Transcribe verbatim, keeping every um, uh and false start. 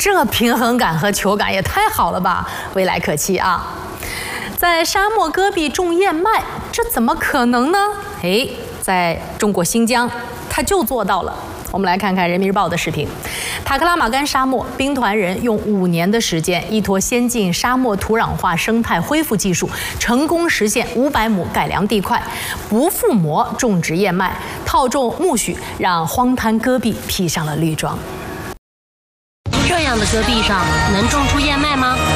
这平衡感和球感也太好了吧，未来可期啊！在沙漠戈壁种燕麦，这怎么可能呢？哎，在中国新疆，他就做到了。我们来看看人民日报的视频。塔克拉玛干沙漠兵团人用五年的时间，依托先进沙漠土壤化生态恢复技术，成功实现五百亩改良地块，不覆膜种植燕麦，套种苜蓿，让荒滩戈壁披上了绿装。 这样的戈壁上能种出燕麦吗？